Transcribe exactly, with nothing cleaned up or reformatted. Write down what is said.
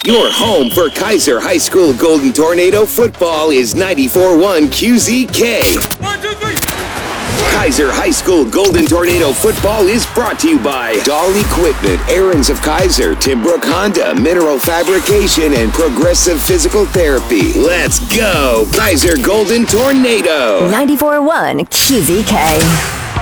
Your home for Kaiser High School Golden Tornado football is ninety-four point one Q Z K. One, two, three. Kaiser High School Golden Tornado football is brought to you by Dahl Equipment, Aaron's of Kaiser, Timbrook Honda, Mineral Fabrication, and Progressive Physical Therapy. Let's go, Kaiser Golden Tornado. ninety-four point one Q Z K.